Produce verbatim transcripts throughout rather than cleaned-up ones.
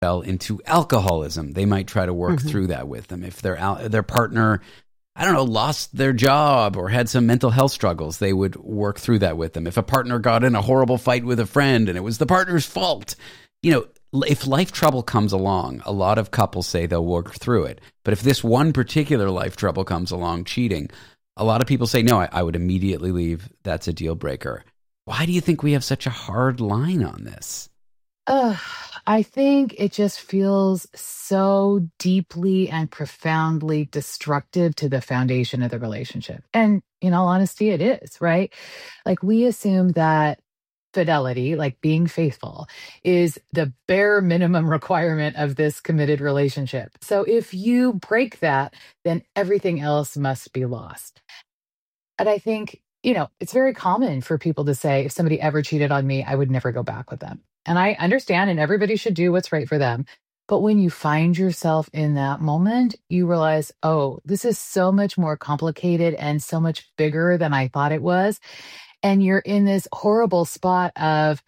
fell into alcoholism, they might try to work Mm-hmm. through that with them. If their al- their partner, I don't know, lost their job or had some mental health struggles, they would work through that with them. If a partner got in a horrible fight with a friend and it was the partner's fault, you know, if life trouble comes along, a lot of couples say they'll work through it. But if this one particular life trouble comes along, cheating, a lot of people say, no, I, I would immediately leave. That's a deal breaker. Why do you think we have such a hard line on this? Uh, I think it just feels so deeply and profoundly destructive to the foundation of the relationship. And in all honesty, it is, right? Like we assume that fidelity, like being faithful, is the bare minimum requirement of this committed relationship. So if you break that, then everything else must be lost. And I think, you know, it's very common for people to say, if somebody ever cheated on me, I would never go back with them. And I understand, and everybody should do what's right for them. But when you find yourself in that moment, you realize, oh, this is so much more complicated and so much bigger than I thought it was. And you're in this horrible spot of,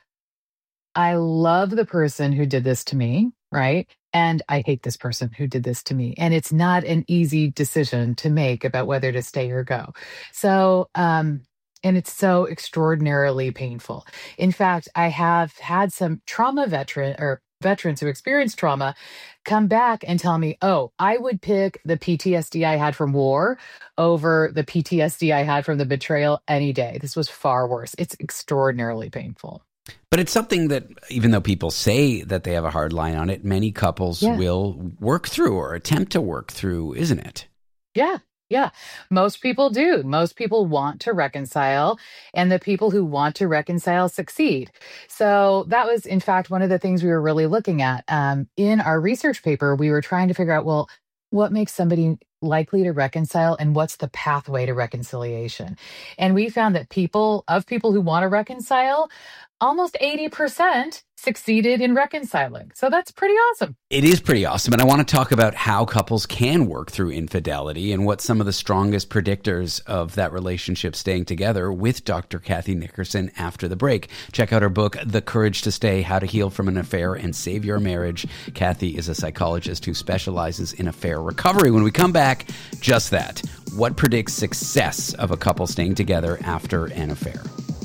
I love the person who did this to me, right? And I hate this person who did this to me. And it's not an easy decision to make about whether to stay or go. So, um, and it's so extraordinarily painful. In fact, I have had some trauma veteran or veterans who experienced trauma come back and tell me, oh, I would pick the P T S D I had from war over the P T S D I had from the betrayal any day. This was far worse. It's extraordinarily painful. But it's something that, even though people say that they have a hard line on it, many couples Yeah. will work through or attempt to work through, isn't it? Yeah. Yeah, most people do. Most people want to reconcile, and the people who want to reconcile succeed. So that was, in fact, one of the things we were really looking at. Um, in our research paper, we were trying to figure out, well, what makes somebody likely to reconcile and what's the pathway to reconciliation? And we found that people, of people who want to reconcile, almost eighty percent succeeded in reconciling. So that's pretty awesome. It is pretty awesome. And I want to talk about how couples can work through infidelity and what some of the strongest predictors of that relationship staying together with Doctor Kathy Nickerson after the break. Check out her book, The Courage to Stay, How to Heal from an Affair and Save Your Marriage. Kathy is a psychologist who specializes in affair recovery. When we come back, just that. What predicts success of a couple staying together after an affair?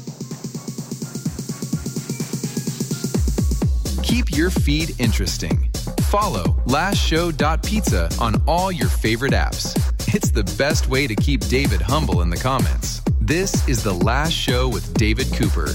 Keep your feed interesting. Follow last show dot pizza on all your favorite apps. It's the best way to keep David humble in the comments. This is The Last Show with David Cooper.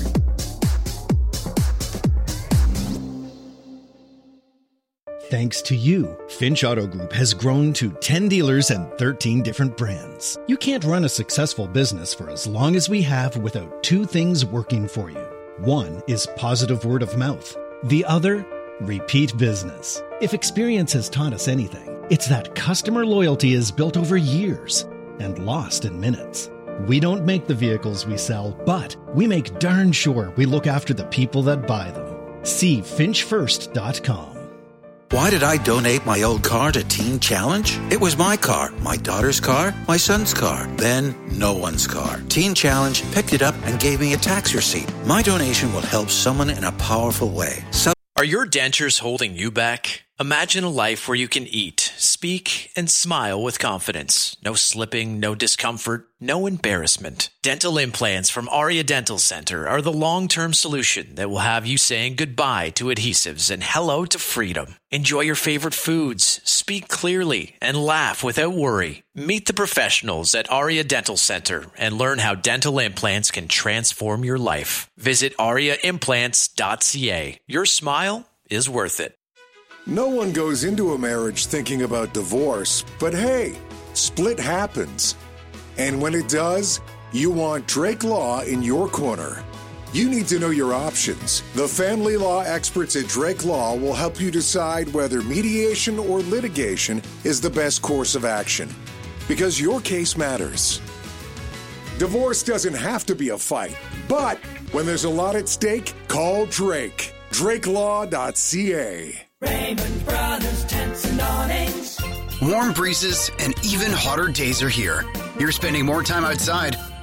Thanks to you, Finch Auto Group has grown to ten dealers and thirteen different brands. You can't run a successful business for as long as we have without two things working for you. One is positive word of mouth. The other, repeat business. If experience has taught us anything, it's that customer loyalty is built over years and lost in minutes. We don't make the vehicles we sell, but we make darn sure we look after the people that buy them. See finch first dot com. Why did I donate my old car to Teen Challenge? It was my car, my daughter's car, my son's car, then no one's car. Teen Challenge picked it up and gave me a tax receipt. My donation will help someone in a powerful way. So- Are your dentures holding you back? Imagine a life where you can eat, speak, and smile with confidence. No slipping, no discomfort, no embarrassment. Dental implants from Aria Dental Center are the long-term solution that will have you saying goodbye to adhesives and hello to freedom. Enjoy your favorite foods, speak clearly, and laugh without worry. Meet the professionals at Aria Dental Center and learn how dental implants can transform your life. Visit aria implants dot c a. Your smile is worth it. No one goes into a marriage thinking about divorce, but hey, split happens. And when it does, you want Drake Law in your corner. You need to know your options. The family law experts at Drake Law will help you decide whether mediation or litigation is the best course of action, because your case matters. Divorce doesn't have to be a fight, but when there's a lot at stake, call Drake. drake law dot c a. Raymond Brothers Tents and Awnings. Warm breezes and even hotter days are here. You're spending more time outside,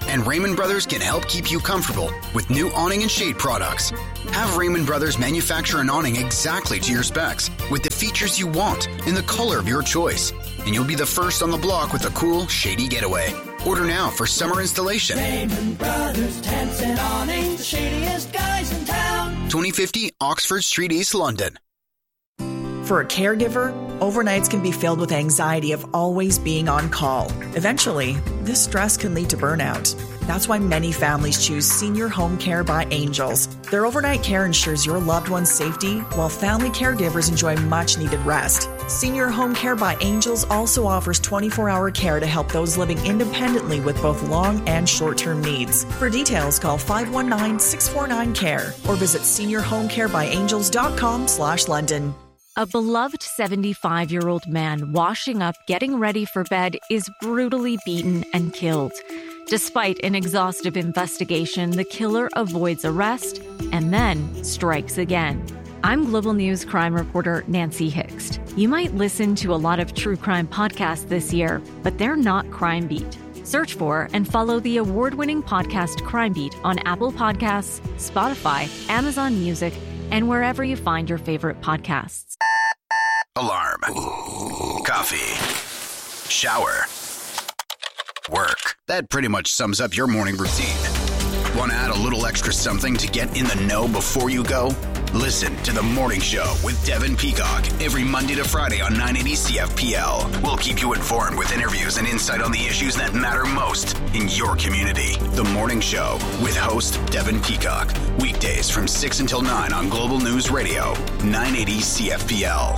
And Raymond Brothers can help keep you comfortable with new awning and shade products. Have Raymond Brothers manufacture an awning exactly to your specs with the features you want in the color of your choice. And you'll be the first on the block with a cool, shady getaway. Order now for summer installation. Raymond Brothers Tents and Awnings, the shadiest guys in town. twenty fifty Oxford Street, East London. For a caregiver, overnights can be filled with anxiety of always being on call. Eventually, this stress can lead to burnout. That's why many families choose Senior Home Care by Angels. Their overnight care ensures your loved one's safety, while family caregivers enjoy much-needed rest. Senior Home Care by Angels also offers twenty-four hour care to help those living independently with both long and short-term needs. For details, call five one nine, six four nine, C A R E or visit senior home care by angels dot com slash London. A beloved seventy-five-year-old man washing up, getting ready for bed, is brutally beaten and killed. Despite an exhaustive investigation, the killer avoids arrest and then strikes again. I'm Global News crime reporter Nancy Hixt. You might listen to a lot of true crime podcasts this year, but they're not Crime Beat. Search for and follow the award-winning podcast Crime Beat on Apple Podcasts, Spotify, Amazon Music, and wherever you find your favorite podcasts. Alarm. Coffee. Shower. Work. That pretty much sums up your morning routine. Want to add a little extra something to get in the know before you go? Listen to The Morning Show with Devin Peacock every Monday to Friday on nine eighty C F P L. We'll keep you informed with interviews and insight on the issues that matter most in your community. The Morning Show with host Devin Peacock. Weekdays from six until nine on Global News Radio, nine eighty C F P L.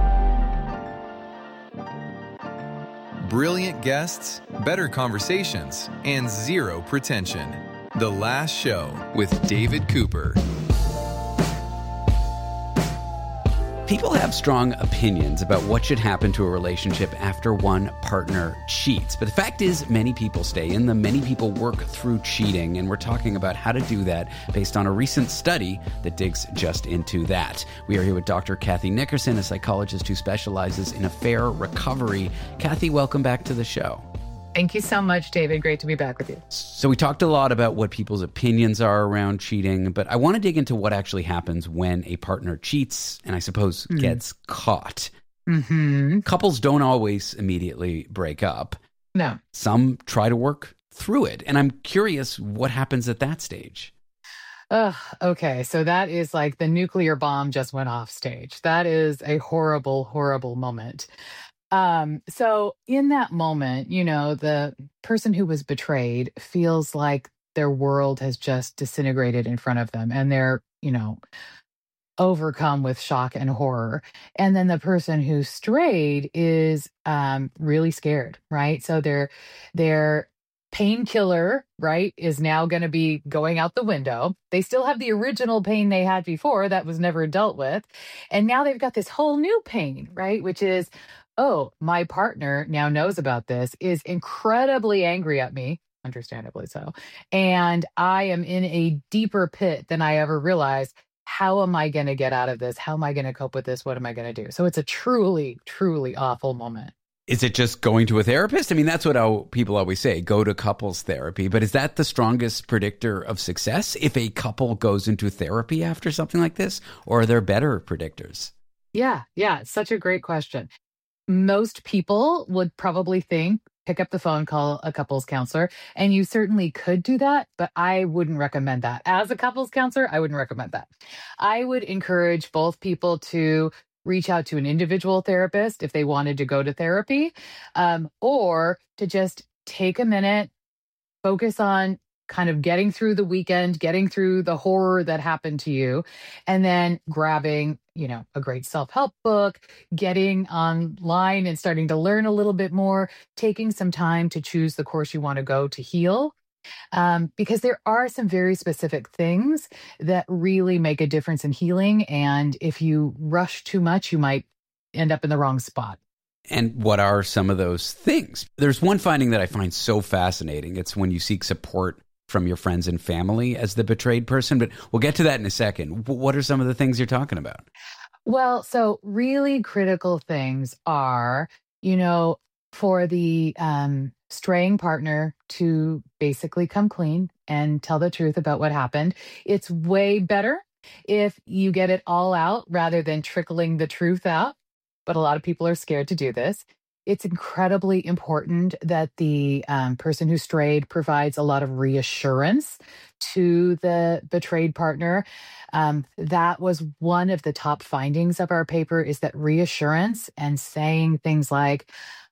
Brilliant guests, better conversations, and zero pretension. The Last Show with David Cooper. People have strong opinions about what should happen to a relationship after one partner cheats. But the fact is, many people stay in them. Many people work through cheating. And we're talking about how to do that based on a recent study that digs just into that. We are here with Doctor Kathy Nickerson, a psychologist who specializes in affair recovery. Kathy, welcome back to the show. Thank you so much, David. Great to be back with you. So we talked a lot about what people's opinions are around cheating, but I want to dig into what actually happens when a partner cheats and I suppose mm. gets caught. Mm-hmm. Couples don't always immediately break up. No. Some try to work through it. And I'm curious what happens at that stage. Uh, okay, so that is like the nuclear bomb just went off stage. That is a horrible, horrible moment. Um, so in that moment, you know, the person who was betrayed feels like their world has just disintegrated in front of them and they're, you know, overcome with shock and horror. And then the person who strayed is um, really scared, right? So their their painkiller, right, is now going to be going out the window. They still have the original pain they had before that was never dealt with. And now they've got this whole new pain, right, which is, oh, my partner now knows about this, is incredibly angry at me, understandably so, and I am in a deeper pit than I ever realized. How am I going to get out of this? How am I going to cope with this? What am I going to do? So it's a truly, truly awful moment. Is it just going to a therapist? I mean, that's what our, people always say, go to couples therapy. But is that the strongest predictor of success if a couple goes into therapy after something like this? Or are there better predictors? Yeah, yeah, it's such a great question. Most people would probably think, pick up the phone, call a couples counselor, and you certainly could do that, but I wouldn't recommend that. As a couples counselor, I wouldn't recommend that. I would encourage both people to reach out to an individual therapist if they wanted to go to therapy, um, or to just take a minute, focus on kind of getting through the weekend, getting through the horror that happened to you, and then grabbing, you know, a great self-help book, getting online and starting to learn a little bit more, taking some time to choose the course you want to go to heal. Um, because there are some very specific things that really make a difference in healing. And if you rush too much, you might end up in the wrong spot. And what are some of those things? There's one finding that I find so fascinating. It's when you seek support from your friends and family as the betrayed person, but we'll get to that in a second. What are some of the things you're talking about? Well, so really critical things are, you know, for the um, straying partner to basically come clean and tell the truth about what happened. It's way better if you get it all out rather than trickling the truth out. But a lot of people are scared to do this. It's incredibly important that the um, person who strayed provides a lot of reassurance to the betrayed partner. Um, that was one of the top findings of our paper, is that reassurance and saying things like,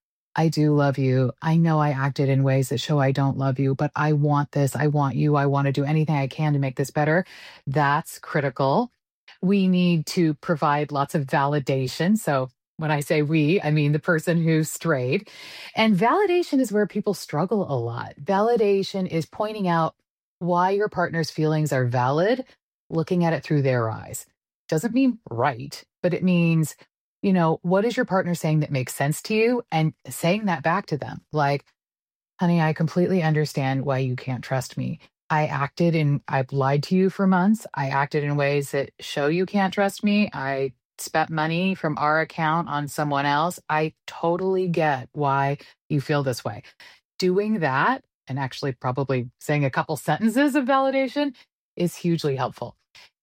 I do love you. I know I acted in ways that show I don't love you, but I want this. I want you. I want to do anything I can to make this better. That's critical. We need to provide lots of validation. So when I say we, I mean the person who strayed. And validation is where people struggle a lot. Validation is pointing out why your partner's feelings are valid, looking at it through their eyes. Doesn't mean right, but it means, you know, what is your partner saying that makes sense to you? And saying that back to them. Like, honey, I completely understand why you can't trust me. I acted in, I've lied to you for months. I acted in ways that show you can't trust me. I spent money from our account on someone else. I totally get why you feel this way. Doing that, and actually probably saying a couple sentences of validation, is hugely helpful.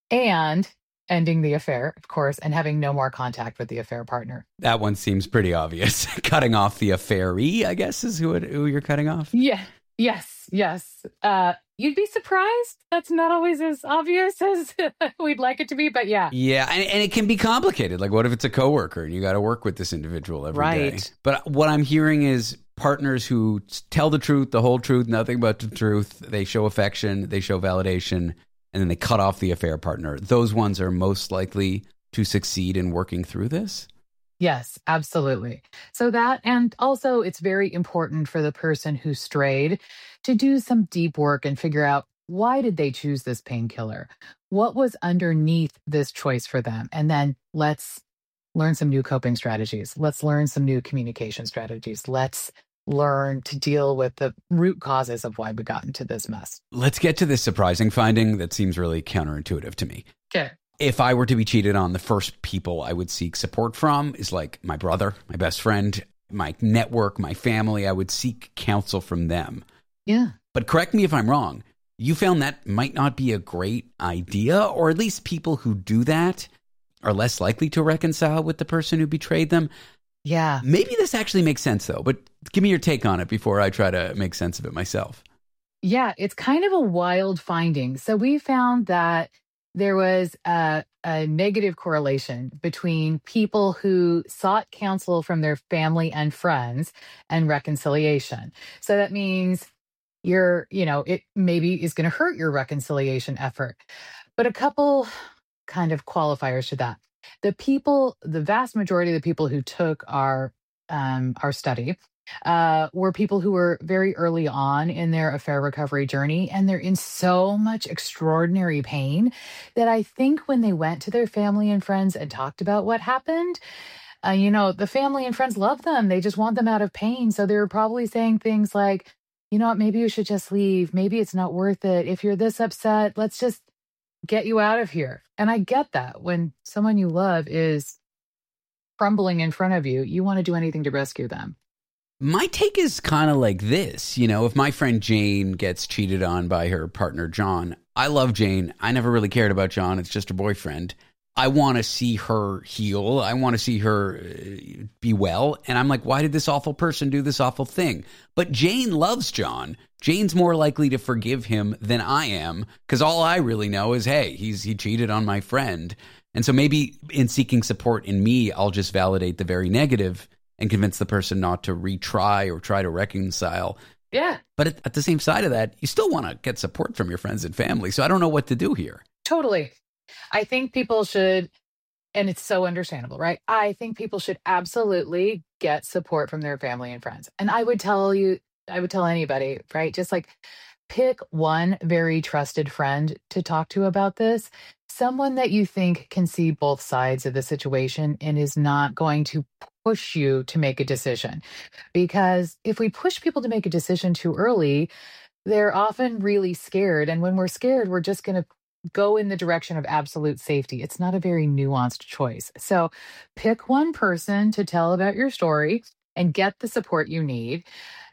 And ending the affair, of course, and having no more contact with the affair partner. That one seems pretty obvious. Cutting off the affairee, I guess, is who, it, who you're cutting off? Yeah. Yes. Yes. Uh, you'd be surprised. That's not always as obvious as we'd like it to be, but yeah. Yeah, and, and it can be complicated. Like, what if it's a coworker and you got to work with this individual every right. day? But what I'm hearing is partners who tell the truth, the whole truth, nothing but the truth. They show affection, they show validation, and then they cut off the affair partner. Those ones are most likely to succeed in working through this? Yes, absolutely. So that, and also it's very important for the person who strayed to do some deep work and figure out, why did they choose this painkiller? What was underneath this choice for them? And then let's learn some new coping strategies. Let's learn some new communication strategies. Let's learn to deal with the root causes of why we got into this mess. Let's get to this surprising finding that seems really counterintuitive to me. Okay. If I were to be cheated on, the first people I would seek support from is like my brother, my best friend, my network, my family. I would seek counsel from them. Yeah. But correct me if I'm wrong. You found that might not be a great idea, or at least people who do that are less likely to reconcile with the person who betrayed them. Yeah. Maybe this actually makes sense, though. But give me your take on it before I try to make sense of it myself. Yeah, it's kind of a wild finding. So we found that there was a, a negative correlation between people who sought counsel from their family and friends and reconciliation. So that means you're, you know, it maybe is going to hurt your reconciliation effort. But a couple kind of qualifiers to that. The people, the vast majority of the people who took our um, our study uh, were people who were very early on in their affair recovery journey, and they're in so much extraordinary pain that I think when they went to their family and friends and talked about what happened, uh, you know, the family and friends love them. They just want them out of pain. So they were probably saying things like, you know what, maybe you should just leave. Maybe it's not worth it. If you're this upset, let's just get you out of here. And I get that when someone you love is crumbling in front of you, you want to do anything to rescue them. My take is kind of like this. You know, if my friend Jane gets cheated on by her partner, John, I love Jane. I never really cared about John. It's just her boyfriend. I want to see her heal. I want to see her be well. And I'm like, why did this awful person do this awful thing? But Jane loves John. Jane's more likely to forgive him than I am, because all I really know is, hey, he's he cheated on my friend. And so maybe in seeking support in me, I'll just validate the very negative and convince the person not to retry or try to reconcile. Yeah. But at, at the same side of that, you still want to get support from your friends and family. So I don't know what to do here. Totally. I think people should, and it's so understandable, right? I think people should absolutely get support from their family and friends. And I would tell you, I would tell anybody, right? Just like pick one very trusted friend to talk to about this. Someone that you think can see both sides of the situation and is not going to push you to make a decision. Because if we push people to make a decision too early, they're often really scared. And when we're scared, we're just going to go in the direction of absolute safety. It's not a very nuanced choice. So pick one person to tell about your story and get the support you need.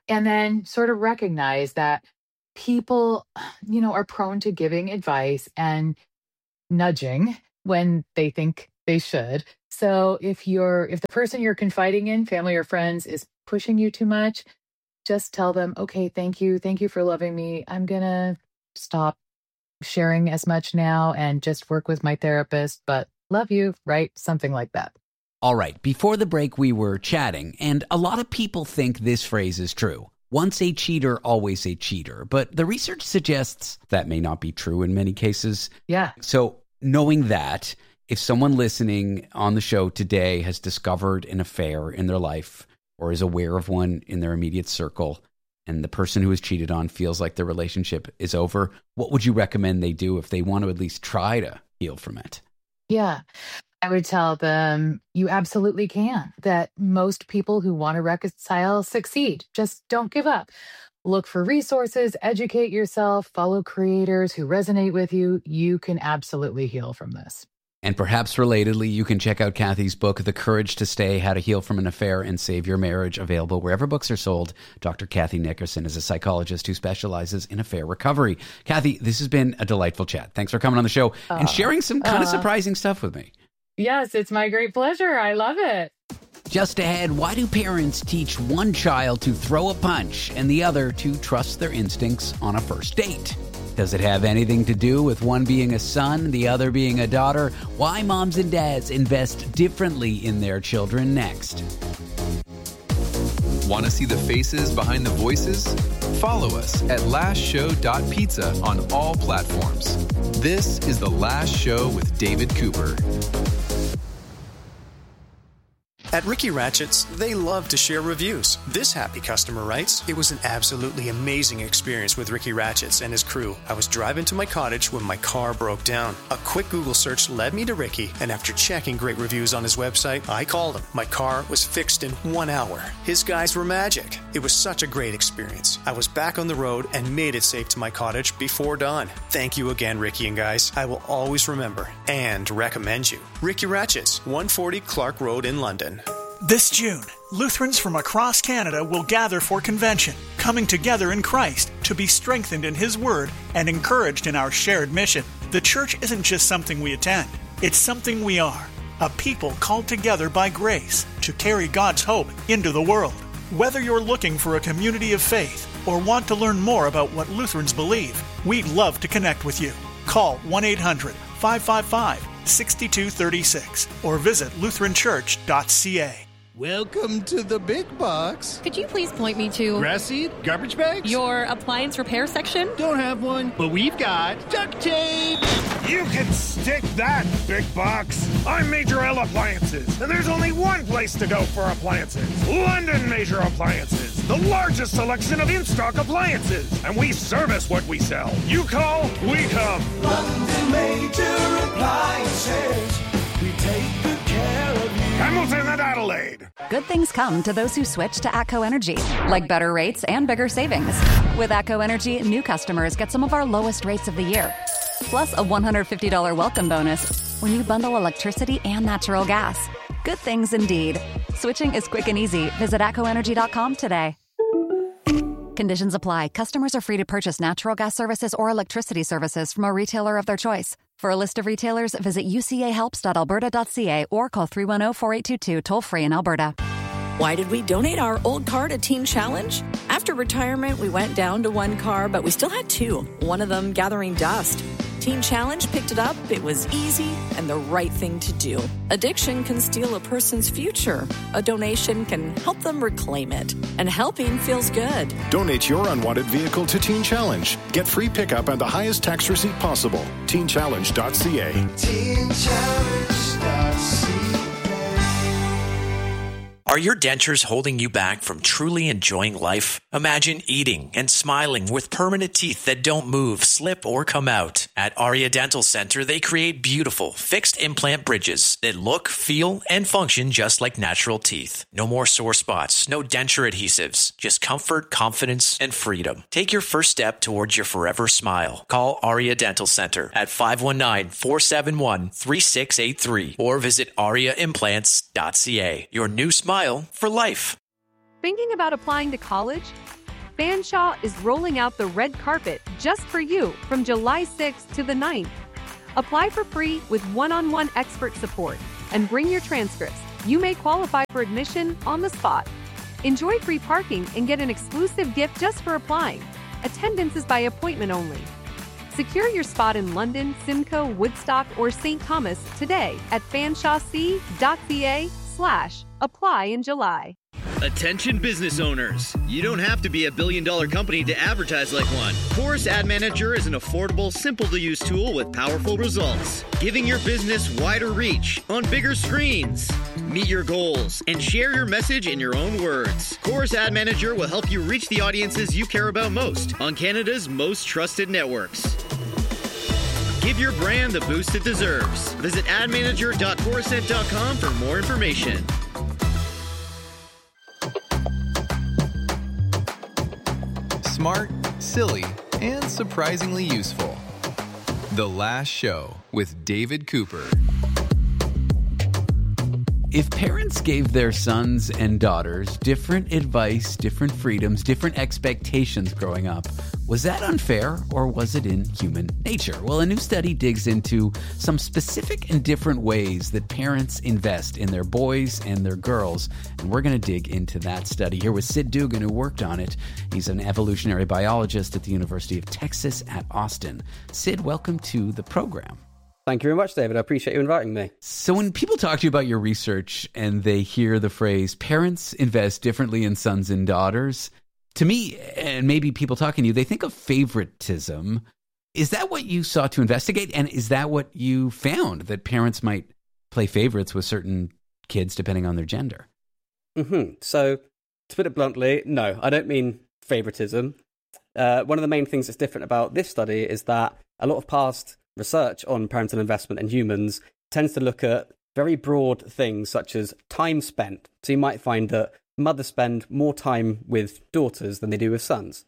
And then sort of recognize that people, you know, are prone to giving advice and nudging when they think they should. So if you're, if the person you're confiding in, family or friends, is pushing you too much, just tell them, okay, thank you. Thank you for loving me. I'm going to stop sharing as much now and just work with my therapist, but love you, right? Something like that. All right, before the break, we were chatting, and a lot of people think this phrase is true. Once a cheater, always a cheater. But the research suggests that may not be true in many cases. Yeah. So knowing that, if someone listening on the show today has discovered an affair in their life or is aware of one in their immediate circle, and the person who was cheated on feels like the relationship is over, what would you recommend they do if they want to at least try to heal from it? Yeah. I would tell them you absolutely can, that most people who want to reconcile succeed. Just don't give up. Look for resources, educate yourself, follow creators who resonate with you. You can absolutely heal from this. And perhaps relatedly, you can check out Kathy's book, The Courage to Stay, How to Heal from an Affair and Save Your Marriage, available wherever books are sold. Doctor Kathy Nickerson is a psychologist who specializes in affair recovery. Kathy, this has been a delightful chat. Thanks for coming on the show uh, and sharing some kind uh, of surprising stuff with me. Yes, it's my great pleasure. I love it. Just ahead, why do parents teach one child to throw a punch and the other to trust their instincts on a first date? Does it have anything to do with one being a son, the other being a daughter? Why moms and dads invest differently in their children next. Want to see the faces behind the voices? Follow us at last show dot pizza on all platforms. This is The Last Show with David Cooper. At Ricky Ratchett's, they love to share reviews. This happy customer writes, "It was an absolutely amazing experience with Ricky Ratchett's and his crew. I was driving to my cottage when my car broke down. A quick Google search led me to Ricky, and after checking great reviews on his website, I called him. My car was fixed in one hour. His guys were magic. It was such a great experience. I was back on the road and made it safe to my cottage before dawn. Thank you again, Ricky and guys. I will always remember and recommend you. Ricky Ratchett's, one forty Clark Road in London." This June, Lutherans from across Canada will gather for convention, coming together in Christ to be strengthened in His Word and encouraged in our shared mission. The church isn't just something we attend, it's something we are, a people called together by grace to carry God's hope into the world. Whether you're looking for a community of faith or want to learn more about what Lutherans believe, we'd love to connect with you. Call one eight hundred, five five five, six two three six or visit lutheran church dot c a. Welcome to the big box. Could you please point me to... grass seed? Garbage bags? Your appliance repair section? Don't have one, but we've got duct tape. You can stick that, big box. I'm Major L Appliances, and there's only one place to go for appliances. London Major Appliances, the largest selection of in-stock appliances. And we service what we sell. You call, we come. London Major Appliances. We take good care of you. Hamilton and Adelaide. Good things come to those who switch to ATCO Energy, like better rates and bigger savings. With ATCO Energy, new customers get some of our lowest rates of the year, plus a one hundred fifty dollars welcome bonus when you bundle electricity and natural gas. Good things indeed. Switching is quick and easy. Visit atco energy dot com today. Conditions apply. Customers are free to purchase natural gas services or electricity services from a retailer of their choice. For a list of retailers, visit u c a helps dot alberta dot c a or call three one zero, four eight two two toll-free in Alberta. Why did we donate our old car to Teen Challenge? After retirement, we went down to one car, but we still had two, one of them gathering dust. Teen Challenge picked it up. It was easy and the right thing to do. Addiction can steal a person's future. A donation can help them reclaim it. And helping feels good. Donate your unwanted vehicle to Teen Challenge. Get free pickup and the highest tax receipt possible. teen challenge dot c a. teen challenge dot c a. Are your dentures holding you back from truly enjoying life? Imagine eating and smiling with permanent teeth that don't move, slip, or come out. At Aria Dental Center, they create beautiful, fixed implant bridges that look, feel, and function just like natural teeth. No more sore spots, no denture adhesives, just comfort, confidence, and freedom. Take your first step towards your forever smile. Call Aria Dental Center at five one nine, four seven one, three six eight three or visit aria implants dot c a. Your new smile for life. Thinking about applying to college? Fanshawe is rolling out the red carpet just for you from July sixth to the ninth. Apply for free with one-on-one expert support and bring your transcripts. You may qualify for admission on the spot. Enjoy free parking and get an exclusive gift just for applying. Attendance is by appointment only. Secure your spot in London, Simcoe, Woodstock, or Saint Thomas today at fanshawec.ca slash apply in July. Attention business owners. You don't have to be a billion dollar company to advertise like one. Chorus Ad Manager is an affordable, simple to use tool with powerful results, giving your business wider reach on bigger screens. Meet your goals and share your message in your own words. Chorus Ad Manager will help you reach the audiences you care about most on Canada's most trusted networks. Give your brand the boost it deserves. Visit ad manager dot corusent dot com for more information. Smart, silly, and surprisingly useful. The Last Show with David Cooper. If parents gave their sons and daughters different advice, different freedoms, different expectations growing up, was that unfair or was it in human nature? Well, a new study digs into some specific and different ways that parents invest in their boys and their girls, and we're going to dig into that study here with Sid Dugan, who worked on it. He's an evolutionary biologist at the University of Texas at Austin. Sid, welcome to the program. Thank you very much, David. I appreciate you inviting me. So when people talk to you about your research and they hear the phrase, parents invest differently in sons and daughters, to me, and maybe people talking to you, they think of favoritism. Is that what you sought to investigate? And is that what you found, that parents might play favorites with certain kids depending on their gender? Mm-hmm. So to put it bluntly, no, I don't mean favoritism. Uh, one of the main things that's different about this study is that a lot of past research on parental investment in humans tends to look at very broad things such as time spent. So you might find that mothers spend more time with daughters than they do with sons.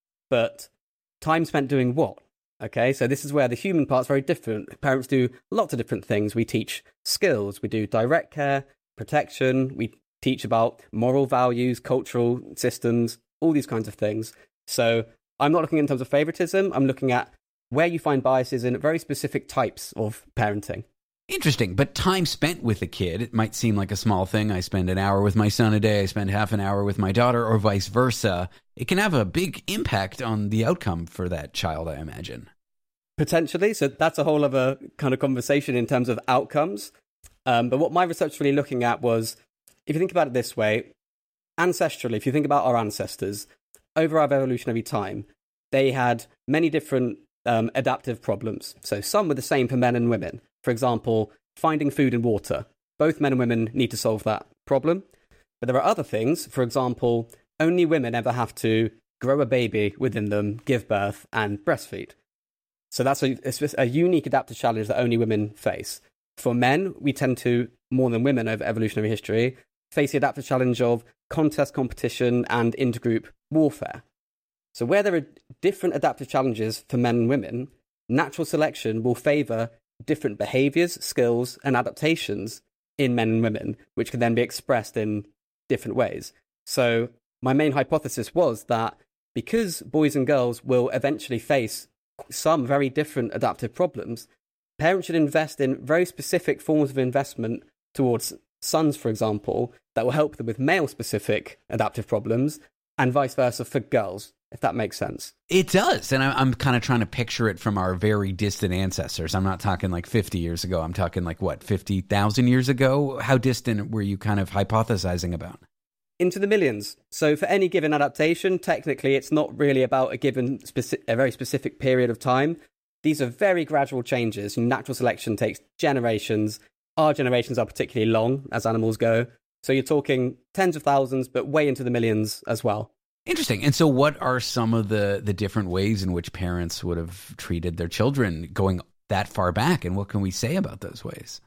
But time spent doing what? Okay, so this is where the human part's very different. Parents do lots of different things. We teach skills. We do direct care, protection. We teach about moral values, cultural systems, all these kinds of things. So I'm not looking in terms of favoritism. I'm looking at where you find biases in very specific types of parenting. Interesting, but time spent with a kid, it might seem like a small thing. I spend an hour with my son a day, I spend half an hour with my daughter, or vice versa. It can have a big impact on the outcome for that child, I imagine. Potentially, so that's a whole other kind of conversation in terms of outcomes. Um, but what my research was really looking at was, if you think about it this way, ancestrally, if you think about our ancestors, over our evolutionary time, they had many different Um, adaptive problems. So some were the same for men and women. For example, finding food and water. Both men and women need to solve that problem. But there are other things. For example, only women ever have to grow a baby within them, give birth, and breastfeed. So that's a, a unique adaptive challenge that only women face. For men, we tend to, more than women over evolutionary history, face the adaptive challenge of contest competition and intergroup warfare. So where there are different adaptive challenges for men and women, natural selection will favour different behaviours, skills, and adaptations in men and women, which can then be expressed in different ways. So my main hypothesis was that because boys and girls will eventually face some very different adaptive problems, parents should invest in very specific forms of investment towards sons, for example, that will help them with male-specific adaptive problems, and vice versa for girls, if that makes sense. It does. And I'm kind of trying to picture it from our very distant ancestors. I'm not talking like fifty years ago. I'm talking like, what, fifty thousand years ago? How distant were you kind of hypothesizing about? Into the millions. So for any given adaptation, technically, it's not really about a given, speci- a very specific period of time. These are very gradual changes. Natural selection takes generations. Our generations are particularly long as animals go. So you're talking tens of thousands, but way into the millions as well. Interesting. And so what are some of the, the different ways in which parents would have treated their children going that far back? And what can we say about those ways?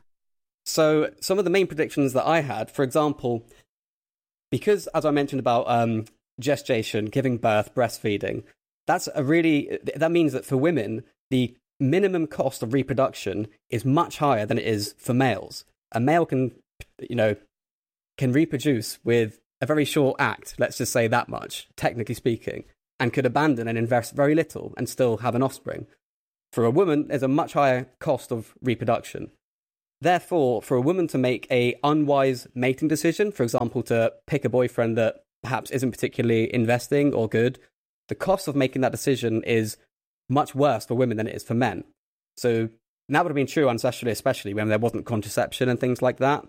So some of the main predictions that I had, for example, because as I mentioned about um, gestation, giving birth, breastfeeding, that's a really, that means that for women, the minimum cost of reproduction is much higher than it is for males. A male can, you know, can reproduce with a very short act, let's just say that much, technically speaking. and could abandon and invest very little and still have an offspring. For a woman, there's a much higher cost of reproduction. Therefore, for a woman to make a unwise mating decision, for example, to pick a boyfriend that perhaps isn't particularly investing or good, the cost of making that decision is much worse for women than it is for men. So that would have been true ancestrally, especially when there wasn't contraception and things like that.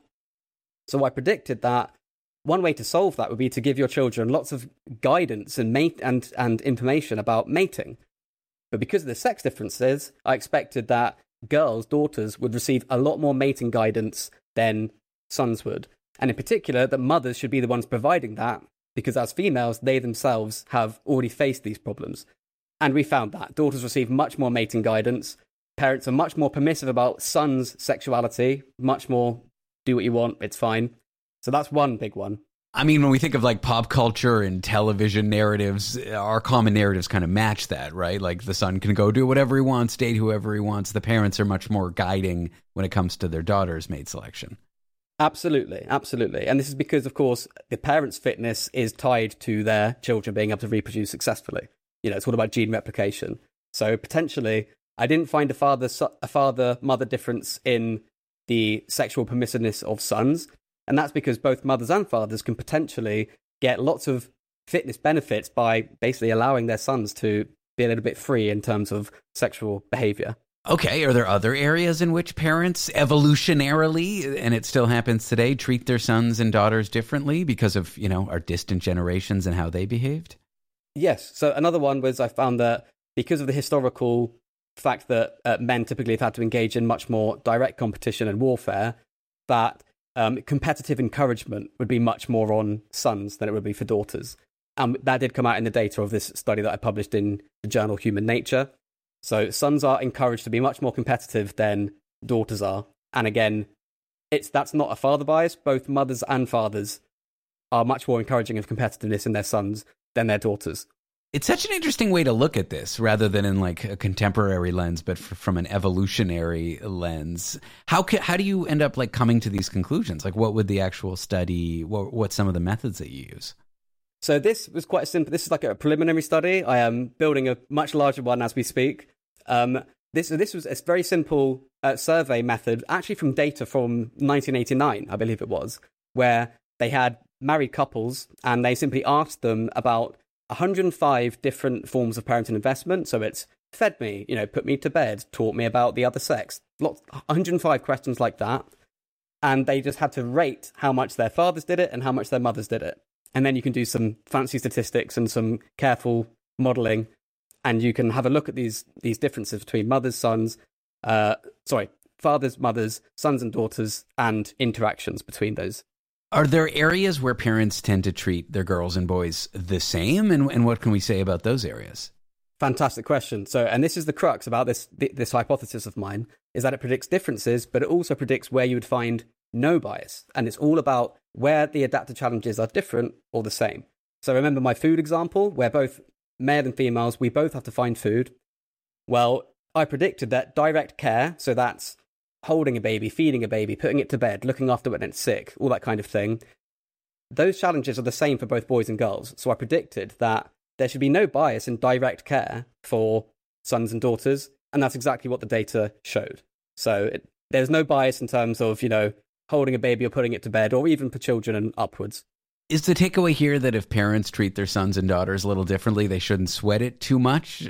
So I predicted that one way to solve that would be to give your children lots of guidance and mate and, and information about mating. But because of the sex differences, I expected that girls, daughters, would receive a lot more mating guidance than sons would. And in particular, that mothers should be the ones providing that, because as females, they themselves have already faced these problems. And we found that daughters receive much more mating guidance. Parents are much more permissive about sons' sexuality, much more do what you want, it's fine. So that's one big one. I mean, when we think of like pop culture and television narratives, our common narratives kind of match that, right? Like the son can go do whatever he wants, date whoever he wants. The parents are much more guiding when it comes to their daughter's mate selection. Absolutely, absolutely. And this is because, of course, the parents' fitness is tied to their children being able to reproduce successfully. You know, it's all about gene replication. So potentially, I didn't find a father a father-mother difference in the sexual permissiveness of sons. And that's because both mothers and fathers can potentially get lots of fitness benefits by basically allowing their sons to be a little bit free in terms of sexual behavior. Okay, are there other areas in which parents evolutionarily, and it still happens today, treat their sons and daughters differently because of, you know, our distant generations and how they behaved? Yes. So another one was I found that because of the historical fact that uh, men typically have had to engage in much more direct competition and warfare, that Um, competitive encouragement would be much more on sons than it would be for daughters. And um, that did come out in the data of this study that I published in the journal Human Nature. So sons are encouraged to be much more competitive than daughters are. And again, it's that's not a father bias. Both mothers and fathers are much more encouraging of competitiveness in their sons than their daughters. It's such an interesting way to look at this, rather than in like a contemporary lens, but f- from an evolutionary lens. How ca- how do you end up like coming to these conclusions? Like, what would the actual study? What what's some of the methods that you use? So this was quite simple. This is like a preliminary study. I am building a much larger one as we speak. Um, this this was a very simple uh, survey method, actually from data from nineteen eighty-nine, I believe it was, where they had married couples and they simply asked them about one hundred five different forms of parenting investment. So it's fed me, you know, put me to bed, taught me about the other sex, lots, one hundred five questions like that. And they just had to rate how much their fathers did it and how much their mothers did it. And then you can do some fancy statistics and some careful modeling, and you can have a look at these these differences between mothers, sons, uh, sorry, fathers, mothers, sons and daughters, and interactions between those. Are there areas where parents tend to treat their girls and boys the same? And, and what can we say about those areas? Fantastic question. So, and this is the crux about this this hypothesis of mine, is that it predicts differences, but it also predicts where you would find no bias. And it's all about where the adaptive challenges are different or the same. So remember my food example, where both male and females, we both have to find food. Well, I predicted that direct care, so that's holding a baby, feeding a baby, putting it to bed, looking after it when it's sick, all that kind of thing. Those challenges are the same for both boys and girls. So I predicted that there should be no bias in direct care for sons and daughters. And that's exactly what the data showed. So it, there's no bias in terms of, you know, holding a baby or putting it to bed, or even for children and upwards. Is the takeaway here that if parents treat their sons and daughters a little differently, they shouldn't sweat it too much?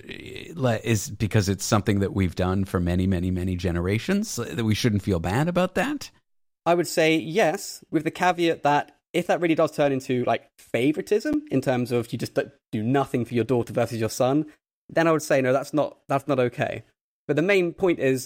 Is because it's something that we've done for many, many, many generations, that we shouldn't feel bad about that? I would say yes, with the caveat that if that really does turn into like favoritism in terms of you just do nothing for your daughter versus your son, then I would say no, that's not that's not okay. But the main point is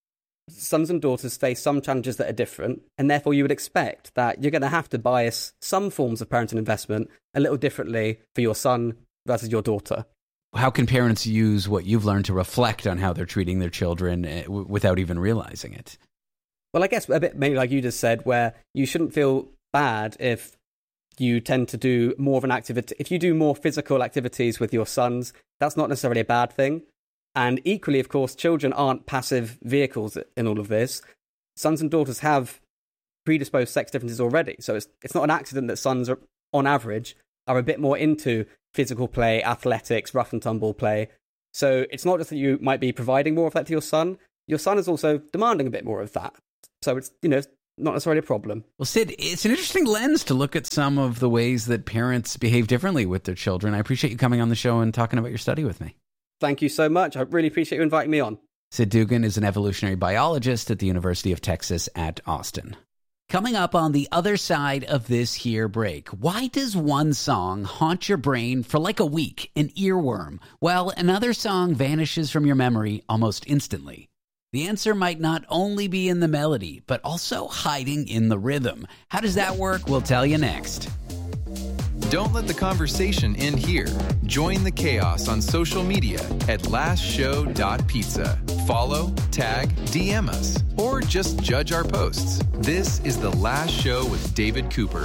sons and daughters face some challenges that are different, and therefore you would expect that you're going to have to bias some forms of parental investment a little differently for your son versus your daughter. How can parents use what you've learned to reflect on how they're treating their children w- without even realizing it? Well, I guess a bit maybe like you just said, where you shouldn't feel bad if you tend to do more of an activity. If you do more physical activities with your sons, that's not necessarily a bad thing. And equally, of course, children aren't passive vehicles in all of this. Sons and daughters have predisposed sex differences already. So it's it's not an accident that sons, are, on average, are a bit more into physical play, athletics, rough and tumble play. So it's not just that you might be providing more of that to your son, your son is also demanding a bit more of that. So it's, you know, not necessarily a problem. Well, Sid, it's an interesting lens to look at some of the ways that parents behave differently with their children. I appreciate you coming on the show and talking about your study with me. Thank you so much. I really appreciate you inviting me on. Sid Dugan is an evolutionary biologist at the University of Texas at Austin. Coming up on the other side of this here break, why does one song haunt your brain for like a week, an earworm, while another song vanishes from your memory almost instantly? The answer might not only be in the melody, but also hiding in the rhythm. How does that work? We'll tell you next. Don't let the conversation end here. Join the chaos on social media at last show dot pizza. Follow, tag, D M us, or just judge our posts. This is The Last Show with David Cooper.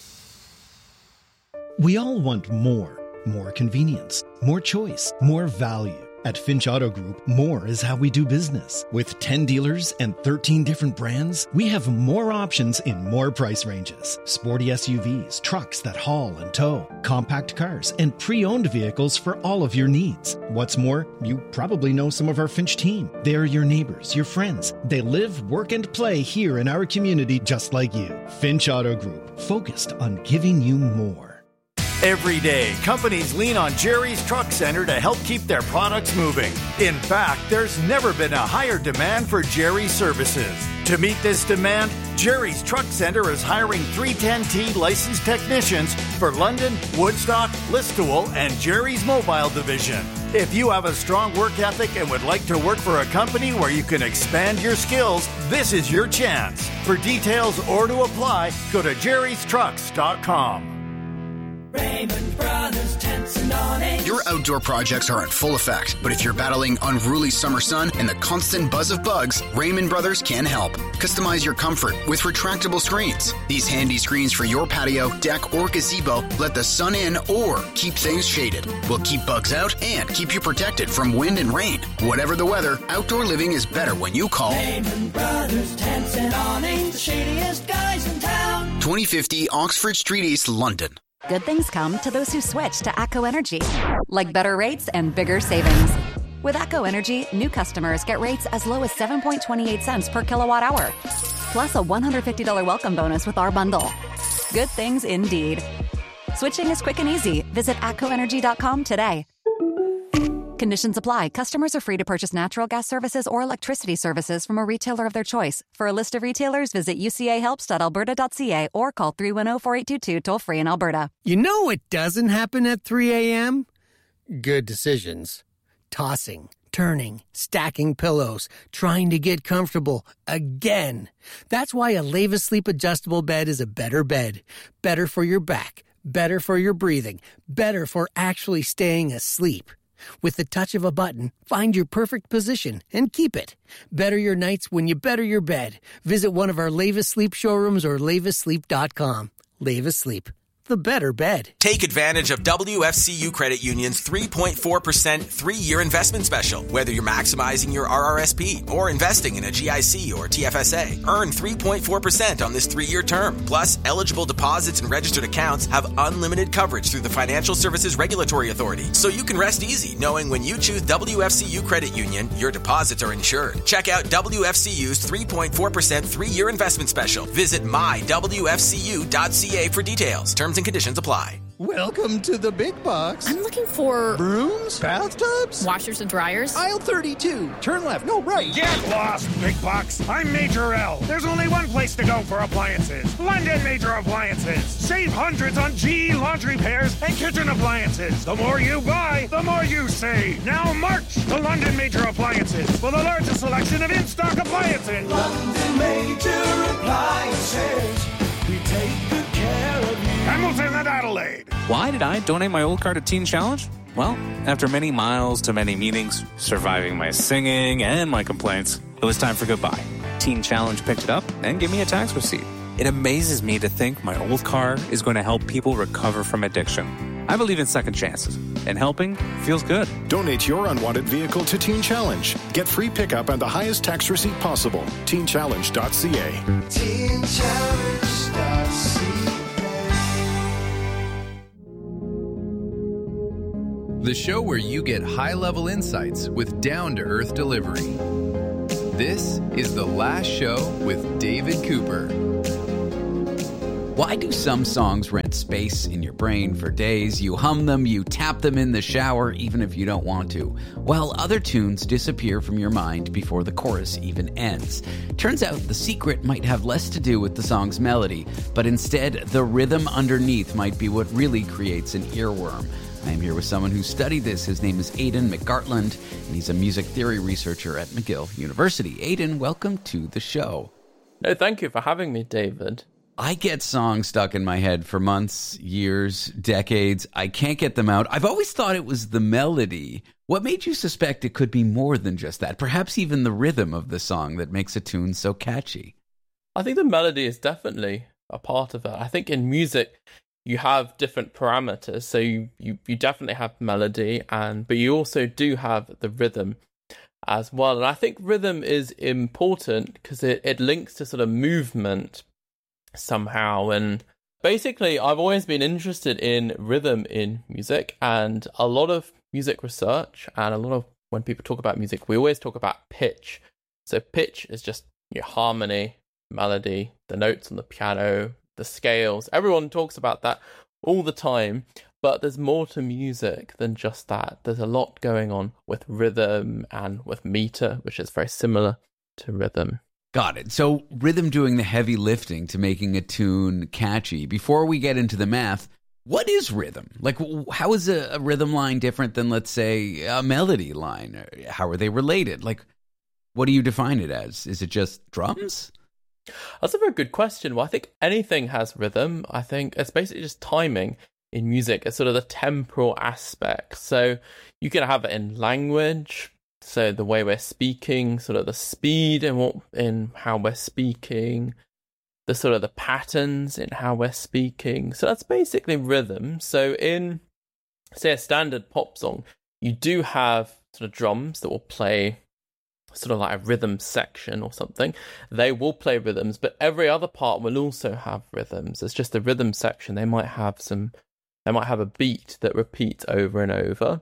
We all want more. More convenience, more choice, more value. At Finch Auto Group, more is how we do business. With ten dealers and thirteen different brands, we have more options in more price ranges. Sporty S U Vs, trucks that haul and tow, compact cars, and pre-owned vehicles for all of your needs. What's more, you probably know some of our Finch team. They're your neighbors, your friends. They live, work, and play here in our community just like you. Finch Auto Group, focused on giving you more. Every day, companies lean on Jerry's Truck Center to help keep their products moving. In fact, there's never been a higher demand for Jerry's services. To meet this demand, Jerry's Truck Center is hiring three ten T licensed technicians for London, Woodstock, Listowel, and Jerry's Mobile Division. If you have a strong work ethic and would like to work for a company where you can expand your skills, this is your chance. For details or to apply, go to jerrys trucks dot com. Raymond Brothers Tents and Awnings. Your outdoor projects are in full effect, but if you're battling unruly summer sun and the constant buzz of bugs, Raymond Brothers can help. Customize your comfort with retractable screens. These handy screens for your patio, deck, or gazebo let the sun in or keep things shaded. Will keep bugs out and keep you protected from wind and rain. Whatever the weather, outdoor living is better when you call Raymond Brothers Tents and Awnings, the shadiest guys in town. twenty fifty Oxford Street East, London. Good things come to those who switch to ATCO Energy, like better rates and bigger savings. With ATCO Energy, new customers get rates as low as seven point two eight cents per kilowatt hour, plus a one hundred fifty dollars welcome bonus with our bundle. Good things indeed. Switching is quick and easy. Visit atco energy dot com today. Conditions apply. Customers are free to purchase natural gas services or electricity services from a retailer of their choice. For a list of retailers, visit u c a helps dot alberta dot c a or call three one zero, four eight two two toll-free in Alberta. You know what doesn't happen at three a.m.? Good decisions. Tossing, turning, stacking pillows, trying to get comfortable again. That's why a Leva Sleep adjustable bed is a better bed. Better for your back, better for your breathing, better for actually staying asleep. With the touch of a button, find your perfect position and keep it. Better your nights when you better your bed. Visit one of our Leva Sleep showrooms or leva sleep dot com. Leva Sleep, the better bed. Take advantage of W F C U Credit Union's three point four percent three-year investment special. Whether you're maximizing your R R S P or investing in a G I C or T F S A, earn three point four percent on this three-year term. Plus, eligible deposits and registered accounts have unlimited coverage through the Financial Services Regulatory Authority. So you can rest easy knowing when you choose W F C U Credit Union, your deposits are insured. Check out W F C U's three point four percent three-year investment special. Visit my w f c u dot c a for details. Terms and conditions apply. Welcome to the big box. I'm looking for brooms, bathtubs, washers and dryers. Aisle thirty-two. Turn left. No, right. Get lost, big box. I'm Major L. There's only one place to go for appliances. London Major Appliances. Save hundreds on G E laundry pairs and kitchen appliances. The more you buy, the more you save. Now march to London Major Appliances for the largest selection of in-stock appliances. London Major Appliances. We take good care of you. Hamilton and Adelaide. Why did I donate my old car to Teen Challenge? Well, after many miles to many meetings, surviving my singing and my complaints, it was time for goodbye. Teen Challenge picked it up and gave me a tax receipt. It amazes me to think my old car is going to help people recover from addiction. I believe in second chances, and helping feels good. Donate your unwanted vehicle to Teen Challenge. Get free pickup and the highest tax receipt possible. teen challenge dot c a. teen challenge dot c a. the show where you get high-level insights with down-to-earth delivery. This is The Last Show with David Cooper. Why do some songs rent space in your brain for days? You hum them, you tap them in the shower, even if you don't want to, while other tunes disappear from your mind before the chorus even ends. Turns out the secret might have less to do with the song's melody, but instead the rhythm underneath might be what really creates an earworm. I am here with someone who studied this. His name is Aidan McGartland, and he's a music theory researcher at McGill University. Aidan, welcome to the show. No, thank you for having me, David. I get songs stuck in my head for months, years, decades. I can't get them out. I've always thought it was the melody. What made you suspect it could be more than just that? Perhaps even the rhythm of the song that makes a tune so catchy. I think the melody is definitely a part of it. I think in music, you have different parameters. So you, you, you definitely have melody, and but you also do have the rhythm as well. And I think rhythm is important because it, it links to sort of movement somehow. And basically, I've always been interested in rhythm in music, and a lot of music research and a lot of when people talk about music, we always talk about pitch. So pitch is just your harmony, melody, the notes on the piano, the scales. Everyone talks about that all the time, but there's more to music than just that. There's a lot going on with rhythm and with meter, which is very similar to rhythm. Got it. So rhythm doing the heavy lifting to making a tune catchy. Before we get into the math, what is rhythm? Like, how is a, a rhythm line different than, let's say, a melody line? How are they related? Like, what do you define it as? Is it just drums? That's a very good question. Well, I think anything has rhythm. I think it's basically just timing in music. It's sort of the temporal aspect. So you can have it in language. So the way we're speaking, sort of the speed and what in how we're speaking, the sort of the patterns in how we're speaking. So that's basically rhythm. So in, say, a standard pop song, you do have sort of drums that will play sort of like a rhythm section or something. They will play rhythms, but every other part will also have rhythms. It's just the rhythm section. They might have some, they might have a beat that repeats over and over.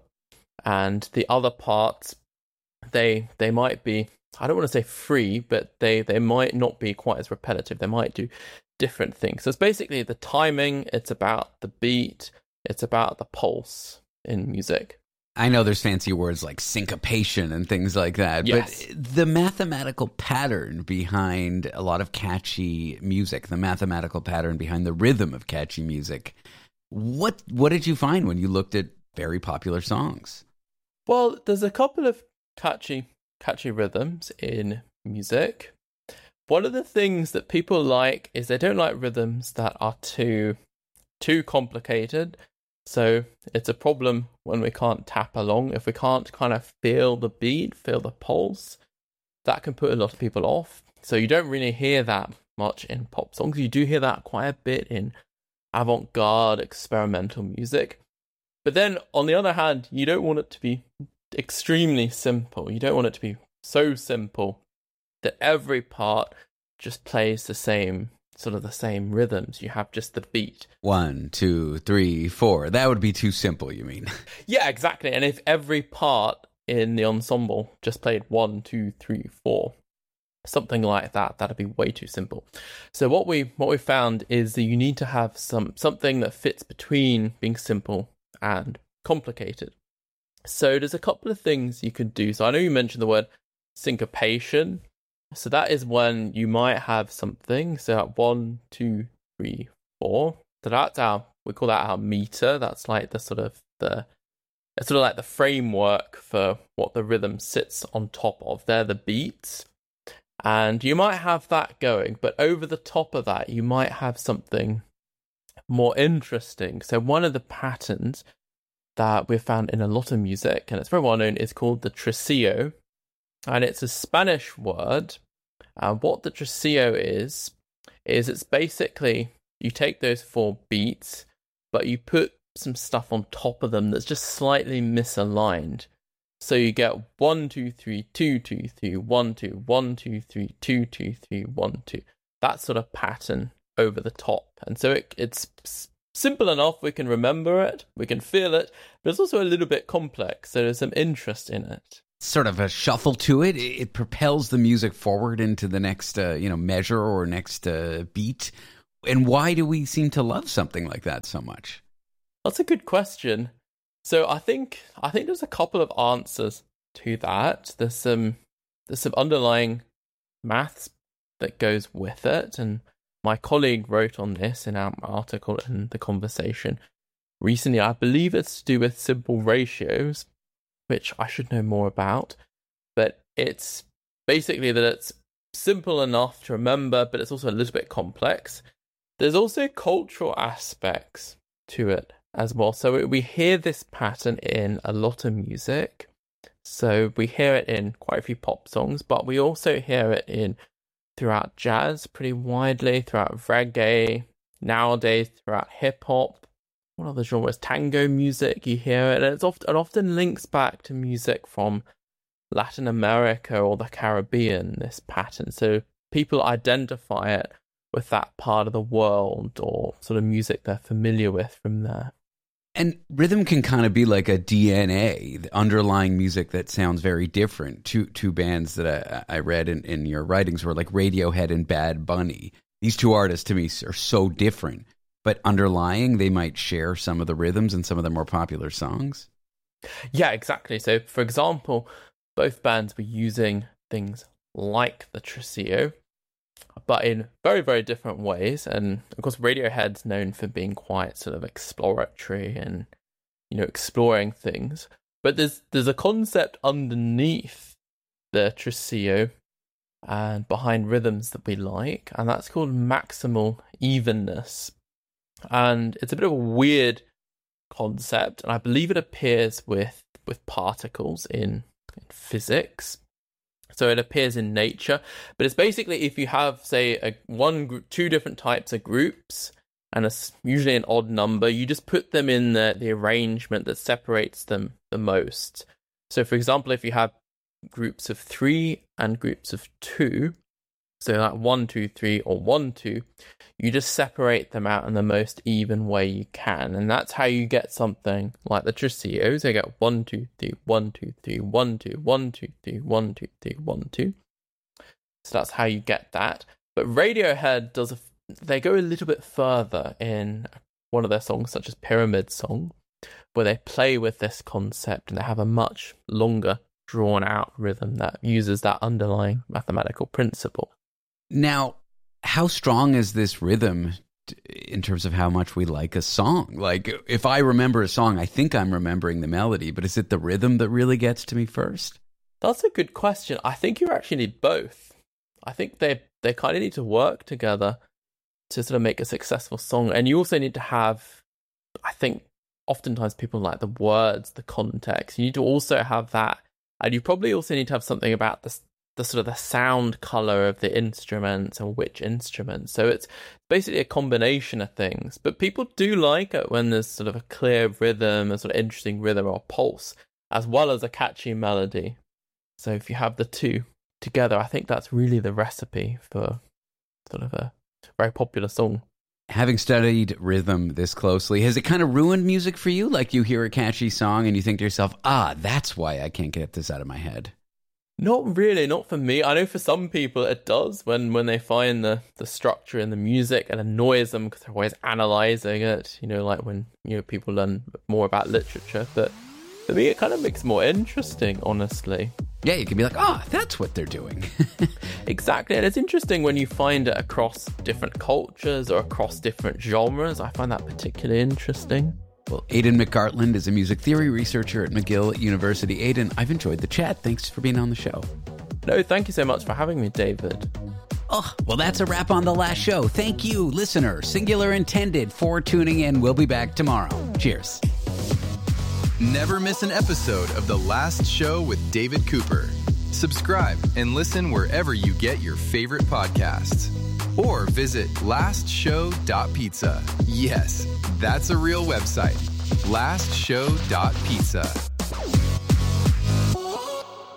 And the other parts, they they might be, I don't want to say free, but they, they might not be quite as repetitive. They might do different things. So it's basically the timing, it's about the beat, it's about the pulse in music. I know there's fancy words like syncopation and things like that, yes. But the mathematical pattern behind a lot of catchy music, the mathematical pattern behind the rhythm of catchy music, what what did you find when you looked at very popular songs? Well, there's a couple of catchy catchy rhythms in music. One of the things that people like is they don't like rhythms that are too too complicated. So it's a problem when we can't tap along. If we can't kind of feel the beat, feel the pulse, that can put a lot of people off. So you don't really hear that much in pop songs. You do hear that quite a bit in avant-garde experimental music. But then on the other hand, you don't want it to be extremely simple. You don't want it to be so simple that every part just plays the same, sort of the same rhythms. You have just the beat. One, two, three, four. That would be too simple, you mean? Yeah, exactly. And if every part in the ensemble just played one, two, three, four, something like that, that'd be way too simple. So what we what we found is that you need to have some something that fits between being simple and complicated. So there's a couple of things you could do. So I know you mentioned the word syncopation. So that is when you might have something. So at one, two, three, four. So that's our, we call that our meter. That's like the sort of the, it's sort of like the framework for what the rhythm sits on top of. They're the beats. And you might have that going, but over the top of that, you might have something more interesting. So one of the patterns that we've found in a lot of music, and it's very well known, is called the tresillo. And it's a Spanish word. And what the tresillo is, is it's basically, you take those four beats, but you put some stuff on top of them that's just slightly misaligned. So you get one, two, three, two, two, three, one, two, one, two, three, two, two, three, one, two. That sort of pattern over the top. And so it, it's simple enough we can remember it, we can feel it, but it's also a little bit complex, so there's some interest in it. Sort of a shuffle to it. It propels the music forward into the next, uh, you know, measure or next uh, beat. And why do we seem to love something like that so much? That's a good question. So I think I think there's a couple of answers to that. There's some there's some underlying maths that goes with it, and my colleague wrote on this in our article in The Conversation recently. I believe it's to do with simple ratios, which I should know more about, but it's basically that it's simple enough to remember, but it's also a little bit complex. There's also cultural aspects to it as well. So we hear this pattern in a lot of music. So we hear it in quite a few pop songs, but we also hear it in throughout jazz pretty widely, throughout reggae, nowadays throughout hip hop. What other genres? Tango music, you hear it, and it's often, it often links back to music from Latin America or the Caribbean, this pattern. So people identify it with that part of the world or sort of music they're familiar with from there. And rhythm can kind of be like a D N A, the underlying music that sounds very different. Two two bands that I, I read in, in your writings were like Radiohead and Bad Bunny. These two artists to me are so different, but underlying they might share some of the rhythms and some of the more popular songs. Yeah, exactly. So, for example, both bands were using things like the Tresillo, but in very, very different ways. And of course, Radiohead's known for being quite sort of exploratory and, you know, exploring things. But there's there's a concept underneath the Tresillo and behind rhythms that we like, and that's called maximal evenness. And it's a bit of a weird concept, and I believe it appears with, with particles in, in physics. So it appears in nature, but it's basically if you have, say, a one group, two different types of groups, and it's usually an odd number, you just put them in the, the arrangement that separates them the most. So, for example, if you have groups of three and groups of two, so like one, two, three, or one, two, you just separate them out in the most even way you can, and that's how you get something like the Tresillo. So you get one, two, three, one, two, three, one, two, one, two, three, one, two, three, one, two. So that's how you get that. But Radiohead does a, they go a little bit further in one of their songs, such as Pyramid Song, where they play with this concept and they have a much longer, drawn out rhythm that uses that underlying mathematical principle. Now, how strong is this rhythm in terms of how much we like a song? Like, if I remember a song, I think I'm remembering the melody, but is it the rhythm that really gets to me first? That's a good question. I think you actually need both. I think they they kind of need to work together to sort of make a successful song. And you also need to have, I think, oftentimes people like the words, the context. You need to also have that. And you probably also need to have something about the, the sort of the sound color of the instruments and which instruments. So it's basically a combination of things. But people do like it when there's sort of a clear rhythm, a sort of interesting rhythm or pulse, as well as a catchy melody. So if you have the two together, I think that's really the recipe for sort of a very popular song. Having studied rhythm this closely, has it kind of ruined music for you? Like you hear a catchy song and you think to yourself, ah, that's why I can't get this out of my head. Not really, not for me. I know for some people it does when, when they find the, the structure in the music and annoys them because they're always analysing it, you know, like when you know people learn more about literature. But for me, it kind of makes it more interesting, honestly. Yeah, you can be like, oh, that's what they're doing. Exactly, and it's interesting when you find it across different cultures or across different genres. I find that particularly interesting. Well, Aidan McGartland is a music theory researcher at McGill University. Aidan, I've enjoyed the chat. Thanks for being on the show. No, thank you so much for having me, David. Oh, well, that's a wrap on The Last Show. Thank you, listener, singular intended, for tuning in. We'll be back tomorrow. Cheers. Never miss an episode of The Last Show with David Cooper. Subscribe and listen wherever you get your favorite podcasts. Or visit last show dot pizza. Yes, that's a real website. last show dot pizza.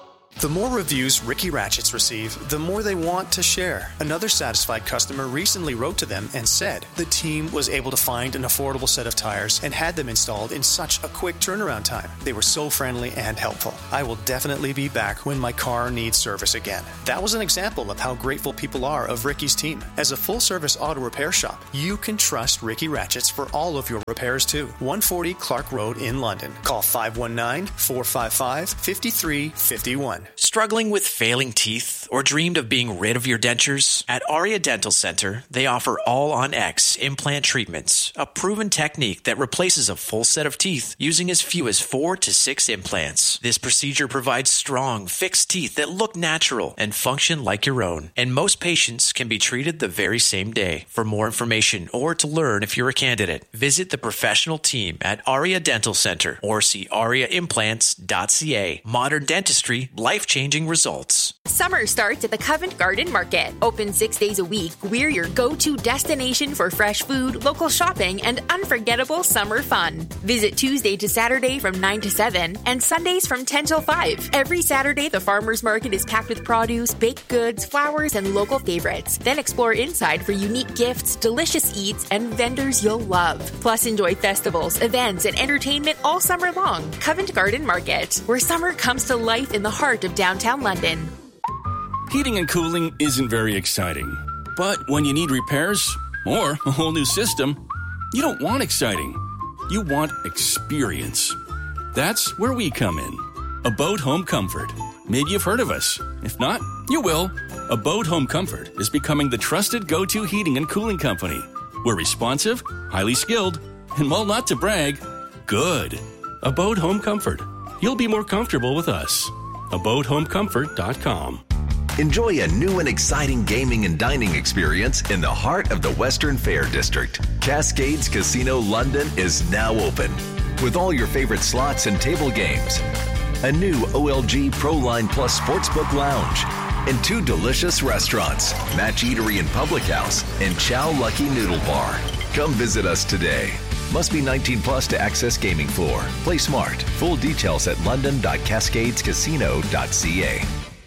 The more reviews Ricky Ratchets receive, the more they want to share. Another satisfied customer recently wrote to them and said the team was able to find an affordable set of tires and had them installed in such a quick turnaround time. They were so friendly and helpful. I will definitely be back when my car needs service again. That was an example of how grateful people are of Ricky's team. As a full-service auto repair shop, you can trust Ricky Ratchets for all of your repairs too. one forty Clark Road in London. Call five one nine, four five five, five three five one. Struggling with failing teeth or dreamed of being rid of your dentures? At Aria Dental Center, they offer All-on-X implant treatments, a proven technique that replaces a full set of teeth using as few as four to six implants. This procedure provides strong, fixed teeth that look natural and function like your own. And most patients can be treated the very same day. For more information or to learn if you're a candidate, visit the professional team at Aria Dental Center or see aria implants dot c a. Modern dentistry, life-changing results. Summer starts at the Covent Garden Market. Open six days a week, we're your go-to destination for fresh food, local shopping, and unforgettable summer fun. Visit Tuesday to Saturday from nine to seven and Sundays from ten till five. Every Saturday, the farmers market is packed with produce, baked goods, flowers, and local favorites. Then explore inside for unique gifts, delicious eats, and vendors you'll love. Plus, enjoy festivals, events, and entertainment all summer long. Covent Garden Market, where summer comes to life in the heart of downtown London. Heating and cooling isn't very exciting. But when you need repairs or a whole new system, you don't want exciting. You want experience. That's where we come in. Abode Home Comfort. Maybe you've heard of us. If not, you will. Abode Home Comfort is becoming the trusted go-to heating and cooling company. We're responsive, highly skilled, and while not to brag, good. Abode Home Comfort. You'll be more comfortable with us. abode home comfort dot com. Enjoy a new and exciting gaming and dining experience in the heart of the Western Fair District. Cascades Casino London is now open with all your favorite slots and table games. A new O L G ProLine Plus Sportsbook Lounge and two delicious restaurants, Match Eatery and Public House and Chow Lucky Noodle Bar. Come visit us today. Must be nineteen plus to access gaming floor. Play smart. Full details at london dot cascades casino dot c a.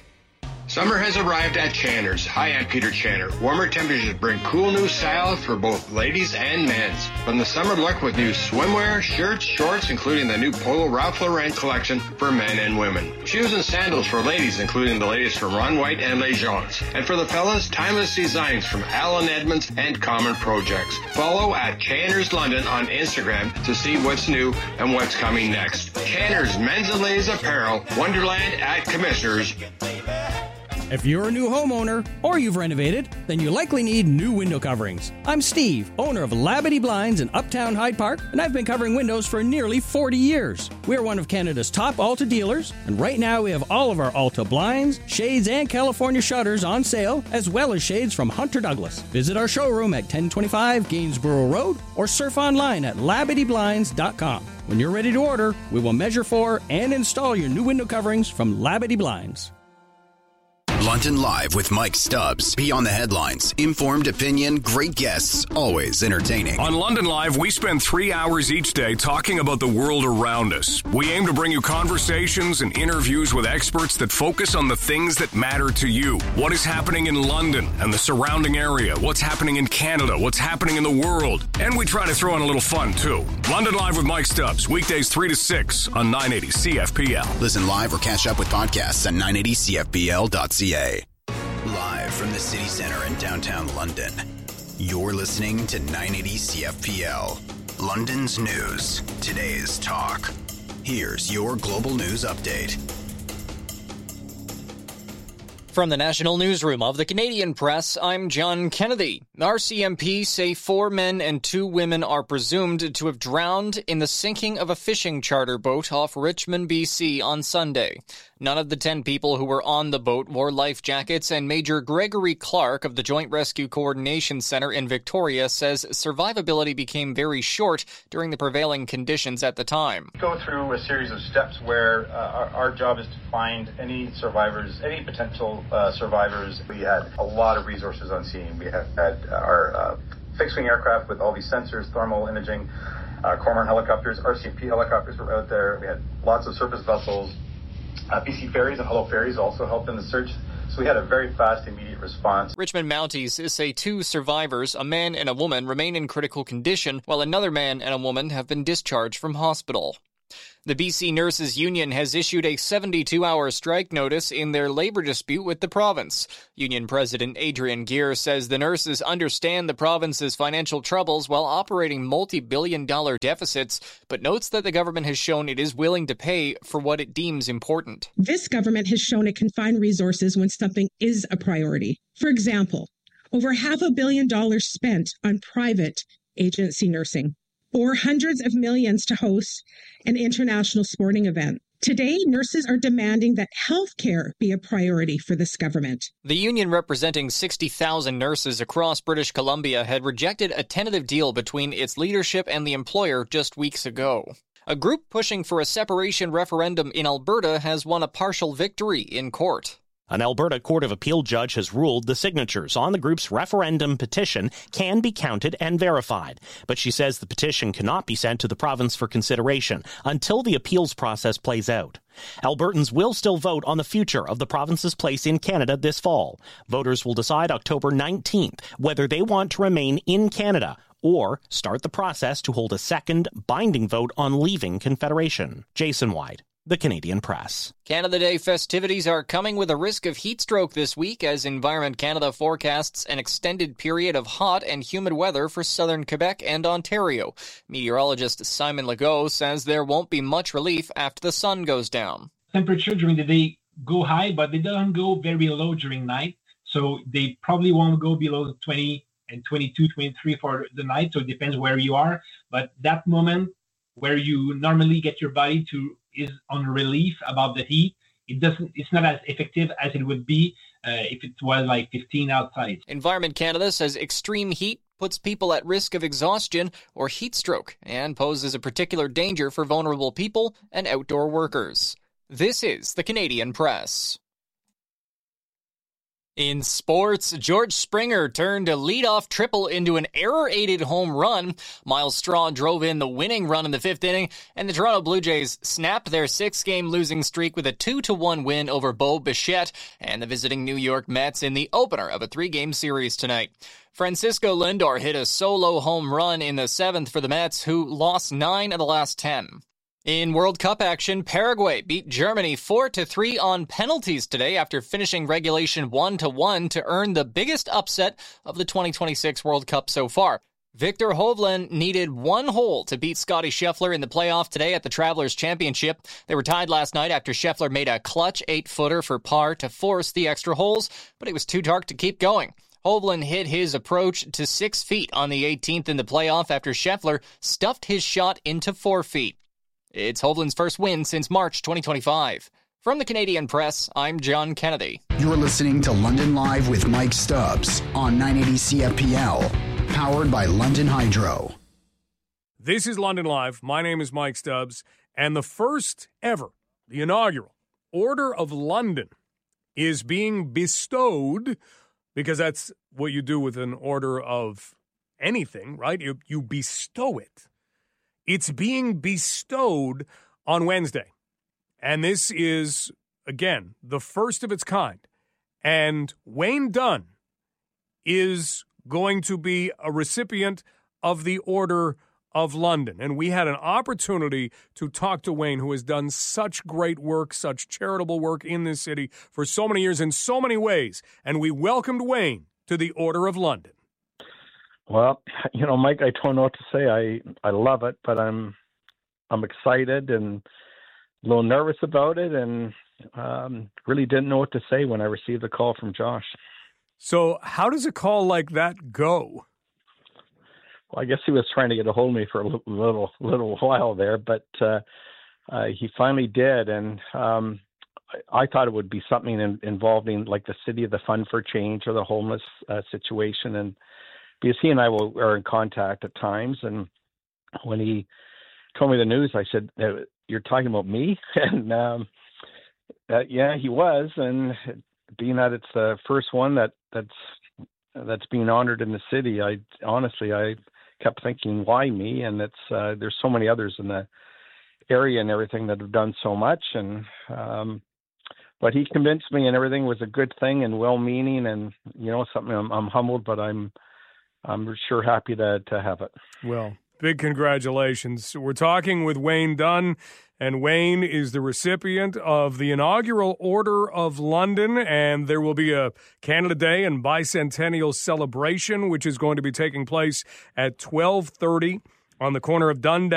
Summer has arrived at Channer's. Hi, I'm Peter Channer. Warmer temperatures bring cool new styles for both ladies and men's. From the summer look with new swimwear, shirts, shorts, including the new Polo Ralph Lauren collection for men and women. Shoes and sandals for ladies, including the latest from Ron White and Les Jones. And for the fellas, timeless designs from Alan Edmonds and Common Projects. Follow at Channer's London on Instagram to see what's new and what's coming next. Channer's Men's and Ladies Apparel, Wonderland at Commissioners. If you're a new homeowner or you've renovated, then you likely need new window coverings. I'm Steve, owner of Labadee Blinds in Uptown Hyde Park, and I've been covering windows for nearly forty years. We're one of Canada's top Alta dealers, and right now we have all of our Alta blinds, shades, and California shutters on sale, as well as shades from Hunter Douglas. Visit our showroom at ten twenty-five Gainsborough Road or surf online at labadee blinds dot com. When you're ready to order, we will measure for and install your new window coverings from Labadee Blinds. London Live with Mike Stubbs. Beyond the headlines, informed opinion, great guests, always entertaining. On London Live, we spend three hours each day talking about the world around us. We aim to bring you conversations and interviews with experts that focus on the things that matter to you. What is happening in London and the surrounding area? What's happening in Canada? What's happening in the world? And we try to throw in a little fun, too. London Live with Mike Stubbs, weekdays three to six on nine eighty C F P L. Listen live or catch up with podcasts at nine eighty C F P L dot C A. Live from the city center in downtown London, you're listening to nine eighty C F P L, London's news, today's talk. Here's your global news update. From the National Newsroom of the Canadian Press, I'm John Kennedy. R C M P say four men and two women are presumed to have drowned in the sinking of a fishing charter boat off Richmond, B C on Sunday. None of the ten people who were on the boat wore life jackets, and Major Gregory Clark of the Joint Rescue Coordination Center in Victoria says survivability became very short during the prevailing conditions at the time. We go through a series of steps where uh, our, our job is to find any survivors, any potential uh, survivors. We had a lot of resources on scene. We had, had our uh, fixed-wing aircraft with all these sensors, thermal imaging, uh, Cormorant helicopters, R C M P helicopters were out there. We had lots of surface vessels. Uh, B C Ferries and Hello Ferries also helped in the search. So we had a very fast, immediate response. Richmond Mounties say two survivors, a man and a woman, remain in critical condition, while another man and a woman have been discharged from hospital. The B C Nurses Union has issued a seventy-two hour strike notice in their labor dispute with the province. Union President Adrian Gear says the nurses understand the province's financial troubles while operating multi-billion dollar deficits, but notes that the government has shown it is willing to pay for what it deems important. This government has shown it can find resources when something is a priority. For example, over half a billion dollars spent on private agency nursing, or hundreds of millions to host an international sporting event. Today, nurses are demanding that healthcare be a priority for this government. The union representing sixty thousand nurses across British Columbia had rejected a tentative deal between its leadership and the employer just weeks ago. A group pushing for a separation referendum in Alberta has won a partial victory in court. An Alberta Court of Appeal judge has ruled the signatures on the group's referendum petition can be counted and verified, but she says the petition cannot be sent to the province for consideration until the appeals process plays out. Albertans will still vote on the future of the province's place in Canada this fall. Voters will decide October nineteenth whether they want to remain in Canada or start the process to hold a second binding vote on leaving Confederation. Jason White, The Canadian Press. Canada Day festivities are coming with a risk of heat stroke this week as Environment Canada forecasts an extended period of hot and humid weather for southern Quebec and Ontario. Meteorologist Simon Legault says there won't be much relief after the sun goes down. Temperature during the day go high, but they don't go very low during night. So they probably won't go below twenty and twenty-two, twenty-three for the night. So it depends where you are. But that moment where you normally get your body to is on relief about the heat, it doesn't. It's not as effective as it would be uh, if it was like fifteen outside. Environment Canada says extreme heat puts people at risk of exhaustion or heat stroke and poses a particular danger for vulnerable people and outdoor workers. This is the Canadian Press. In sports, George Springer turned a leadoff triple into an error-aided home run. Miles Straw drove in the winning run in the fifth inning, and the Toronto Blue Jays snapped their six-game losing streak with a two to one win over Bo Bichette and the visiting New York Mets in the opener of a three-game series tonight. Francisco Lindor hit a solo home run in the seventh for the Mets, who lost nine of the last ten. In World Cup action, Paraguay beat Germany four to three on penalties today after finishing regulation one to one to earn the biggest upset of the twenty twenty-six World Cup so far. Victor Hovland needed one hole to beat Scotty Scheffler in the playoff today at the Travelers Championship. They were tied last night after Scheffler made a clutch eight-footer for par to force the extra holes, but it was too dark to keep going. Hovland hit his approach to six feet on the eighteenth in the playoff after Scheffler stuffed his shot into four feet. It's Hovland's first win since March twenty twenty-five. From the Canadian Press, I'm John Kennedy. You're listening to London Live with Mike Stubbs on nine eighty C F P L, powered by London Hydro. This is London Live. My name is Mike Stubbs, and the first ever, the inaugural Order of London is being bestowed, because that's what you do with an order of anything, right? You, you bestow it. It's being bestowed on Wednesday. And this is, again, the first of its kind. And Wayne Dunn is going to be a recipient of the Order of London. And we had an opportunity to talk to Wayne, who has done such great work, such charitable work in this city for so many years in so many ways. And we welcomed Wayne to the Order of London. Well, you know, Mike, I don't know what to say. I, I love it, but I'm I'm excited and a little nervous about it, and um, really didn't know what to say when I received the call from Josh. So how does a call like that go? Well, I guess he was trying to get a hold of me for a little little, little while there, but uh, uh, he finally did, and um, I, I thought it would be something in, involving like the City of the Fund for Change or the homeless uh, situation, and because he and I will, are in contact at times, and when he told me the news, I said, "You're talking about me?" And um, uh, yeah, he was. And being that it's the first one that that's that's being honored in the city, I honestly I kept thinking, why me? And it's uh, there's so many others in the area and everything that have done so much. And um, but he convinced me, and everything was a good thing and well-meaning, and you know, something I'm, I'm humbled, but I'm I'm sure happy to to have it. Well, big congratulations. We're talking with Wayne Dunn, and Wayne is the recipient of the inaugural Order of London, and there will be a Canada Day and bicentennial celebration, which is going to be taking place at twelve thirty on the corner of Dundas